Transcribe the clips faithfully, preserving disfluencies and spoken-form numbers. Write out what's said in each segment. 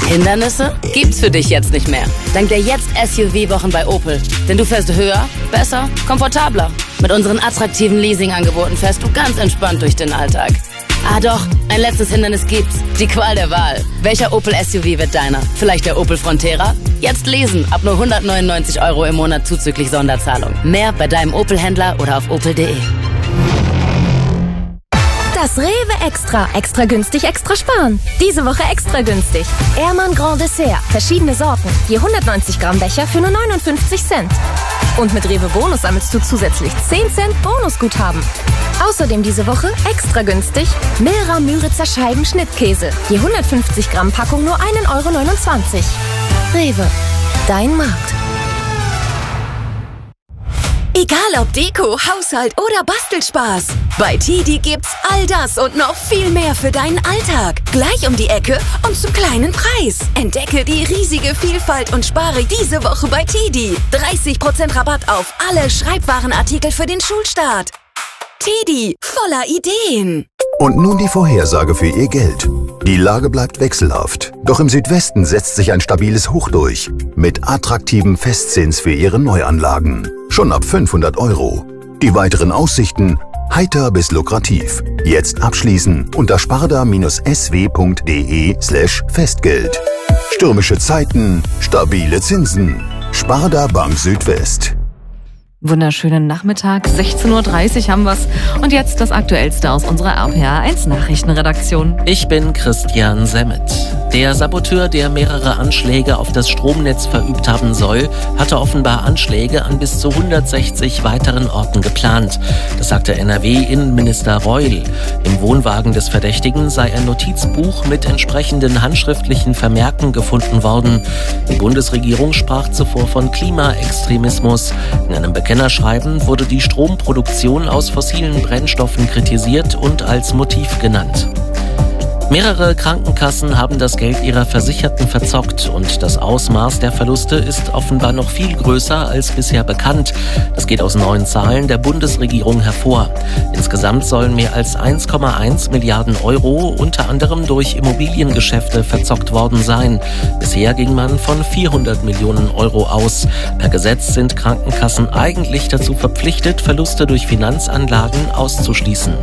Hindernisse gibt's für dich jetzt nicht mehr. Dank der Jetzt-S U V-Wochen bei Opel. Denn du fährst höher, besser, komfortabler. Mit unseren attraktiven Leasing-Angeboten fährst du ganz entspannt durch den Alltag. Ah doch, ein letztes Hindernis gibt's. Die Qual der Wahl. Welcher Opel S U V wird deiner? Vielleicht der Opel Frontera? Jetzt lesen, ab nur hundertneunundneunzig Euro im Monat zuzüglich Sonderzahlung. Mehr bei deinem Opel-Händler oder auf opel punkt de. Das Rewe Extra. Extra günstig, extra sparen. Diese Woche extra günstig. Ehrmann Grand Dessert. Verschiedene Sorten. Je hundertneunzig Gramm Becher für nur neunundfünfzig Cent. Und mit Rewe Bonus sammelst du zusätzlich zehn Cent Bonusguthaben. Außerdem diese Woche extra günstig Milra Müritzer Scheiben Schnittkäse. Je hundertfünfzig Gramm Packung nur ein Euro neunundzwanzig. Rewe. Dein Markt. Egal ob Deko, Haushalt oder Bastelspaß. Bei Tidi gibt's all das und noch viel mehr für deinen Alltag. Gleich um die Ecke und zum kleinen Preis. Entdecke die riesige Vielfalt und spare diese Woche bei Tidi. dreißig Prozent Rabatt auf alle Schreibwarenartikel für den Schulstart. Tidi, voller Ideen. Und nun die Vorhersage für Ihr Geld. Die Lage bleibt wechselhaft. Doch im Südwesten setzt sich ein stabiles Hoch durch. Mit attraktivem Festzins für Ihre Neuanlagen. Schon ab fünfhundert Euro. Die weiteren Aussichten heiter bis lukrativ. Jetzt abschließen unter sparda-sw punkt de slash Festgeld. Stürmische Zeiten, stabile Zinsen. Sparda Bank Südwest. Wunderschönen Nachmittag, sechzehn Uhr dreißig haben wir's. Und jetzt das Aktuellste aus unserer R P R eins Nachrichtenredaktion. Ich bin Christian Semmet. Der Saboteur, der mehrere Anschläge auf das Stromnetz verübt haben soll, hatte offenbar Anschläge an bis zu hundertsechzig weiteren Orten geplant. Das sagte N R W-Innenminister Reul. Im Wohnwagen des Verdächtigen sei ein Notizbuch mit entsprechenden handschriftlichen Vermerken gefunden worden. Die Bundesregierung sprach zuvor von Klimaextremismus. In einem Bekennerschreiben wurde die Stromproduktion aus fossilen Brennstoffen kritisiert und als Motiv genannt. Mehrere Krankenkassen haben das Geld ihrer Versicherten verzockt und das Ausmaß der Verluste ist offenbar noch viel größer als bisher bekannt. Das geht aus neuen Zahlen der Bundesregierung hervor. Insgesamt sollen mehr als eins Komma eins Milliarden Euro unter anderem durch Immobiliengeschäfte verzockt worden sein. Bisher ging man von vierhundert Millionen Euro aus. Per Gesetz sind Krankenkassen eigentlich dazu verpflichtet, Verluste durch Finanzanlagen auszuschließen.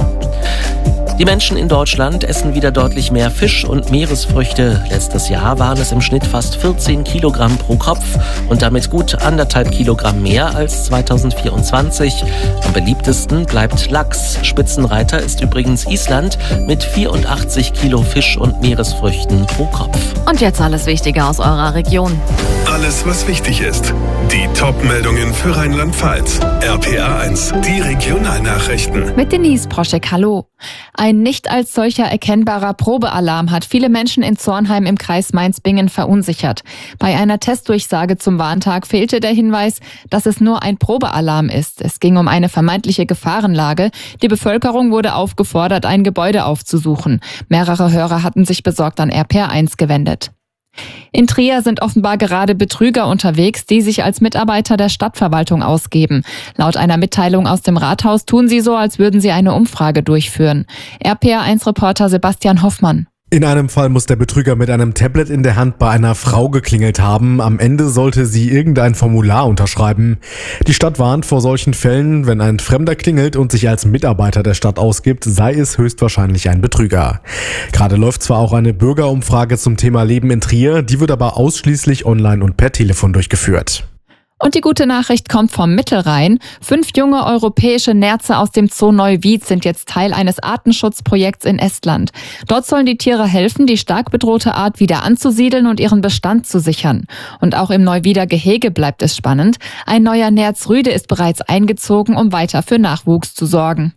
Die Menschen in Deutschland essen wieder deutlich mehr Fisch und Meeresfrüchte. Letztes Jahr waren es im Schnitt fast vierzehn Kilogramm pro Kopf und damit gut anderthalb Kilogramm mehr als zweitausendvierundzwanzig. Am beliebtesten bleibt Lachs. Spitzenreiter ist übrigens Island mit vierundachtzig Kilo Fisch und Meeresfrüchten pro Kopf. Und jetzt alles Wichtige aus eurer Region. Alles, was wichtig ist. Die Top-Meldungen für Rheinland-Pfalz. R P R eins, die Regionalnachrichten. Mit Denise Proschek, hallo. Ein nicht als solcher erkennbarer Probealarm hat viele Menschen in Zornheim im Kreis Mainz-Bingen verunsichert. Bei einer Testdurchsage zum Warntag fehlte der Hinweis, dass es nur ein Probealarm ist. Es ging um eine vermeintliche Gefahrenlage. Die Bevölkerung wurde aufgefordert, ein Gebäude aufzusuchen. Mehrere Hörer hatten sich besorgt an R P R eins gewendet. In Trier sind offenbar gerade Betrüger unterwegs, die sich als Mitarbeiter der Stadtverwaltung ausgeben. Laut einer Mitteilung aus dem Rathaus tun sie so, als würden sie eine Umfrage durchführen. R P R eins Reporter Sebastian Hoffmann. In einem Fall muss der Betrüger mit einem Tablet in der Hand bei einer Frau geklingelt haben. Am Ende sollte sie irgendein Formular unterschreiben. Die Stadt warnt vor solchen Fällen, wenn ein Fremder klingelt und sich als Mitarbeiter der Stadt ausgibt, sei es höchstwahrscheinlich ein Betrüger. Gerade läuft zwar auch eine Bürgerumfrage zum Thema Leben in Trier, die wird aber ausschließlich online und per Telefon durchgeführt. Und die gute Nachricht kommt vom Mittelrhein. Fünf junge europäische Nerze aus dem Zoo Neuwied sind jetzt Teil eines Artenschutzprojekts in Estland. Dort sollen die Tiere helfen, die stark bedrohte Art wieder anzusiedeln und ihren Bestand zu sichern. Und auch im Neuwieder Gehege bleibt es spannend. Ein neuer Nerz Rüde ist bereits eingezogen, um weiter für Nachwuchs zu sorgen.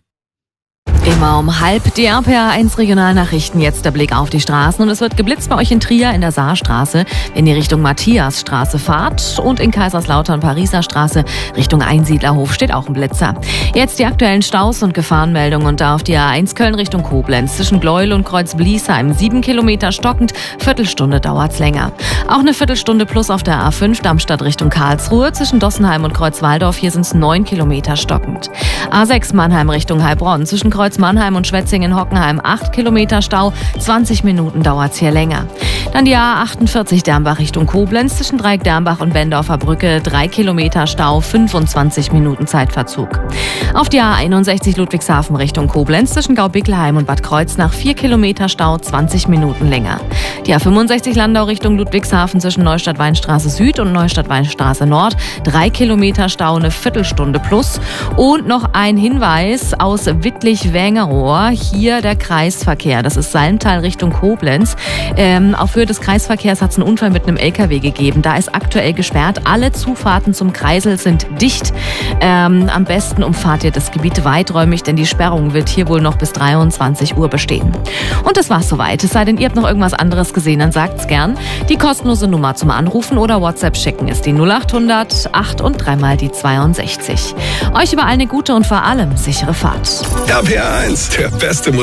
Immer um halb die R P R eins Regionalnachrichten. Jetzt der Blick auf die Straßen. Und es wird geblitzt bei euch in Trier in der Saarstraße, wenn ihr Richtung Matthiasstraße fahrt. Und in Kaiserslautern Pariser Straße Richtung Einsiedlerhof steht auch ein Blitzer. Jetzt die aktuellen Staus und Gefahrenmeldungen. Und da auf die A eins Köln Richtung Koblenz zwischen Gleuel und Kreuz-Bliesheim sieben Kilometer stockend. Viertelstunde dauert's länger. Auch eine Viertelstunde plus auf der A fünf Darmstadt Richtung Karlsruhe zwischen Dossenheim und Kreuzwaldorf. Hier sind's neun Kilometer stockend. A sechs Mannheim Richtung Heilbronn zwischen Kreuz Mannheim und Schwetzingen-Hockenheim acht Kilometer Stau, zwanzig Minuten dauert's hier länger. Dann die A achtundvierzig Dermbach Richtung Koblenz zwischen Dreieck-Dermbach und Bendorfer Brücke, drei Kilometer Stau, fünfundzwanzig Minuten Zeitverzug. Auf die A einundsechzig Ludwigshafen Richtung Koblenz zwischen Gaubickelheim und Bad Kreuznach, vier Kilometer Stau, zwanzig Minuten länger. Die A fünfundsechzig Landau Richtung Ludwigshafen zwischen Neustadt-Weinstraße Süd und Neustadt-Weinstraße Nord, drei Kilometer Stau, eine Viertelstunde plus. Und noch ein Hinweis aus Wittlich-Wengerohr, hier der Kreisverkehr. Das ist Salmtal Richtung Koblenz. Ähm, auf Höhe des Kreisverkehrs hat es einen Unfall mit einem L K W gegeben. Da ist aktuell gesperrt. Alle Zufahrten zum Kreisel sind dicht. Ähm, am besten umfahrt ihr das Gebiet weiträumig, denn die Sperrung wird hier wohl noch bis dreiundzwanzig Uhr bestehen. Und das war's soweit. Es sei denn, ihr habt noch irgendwas anderes gesehen, dann sagt's gern. Die kostenlose Nummer zum Anrufen oder WhatsApp schicken ist die null achthundert acht und dreimal die zweiundsechzig. Euch überall eine gute und vor allem sichere Fahrt. R P R eins, der beste Musik.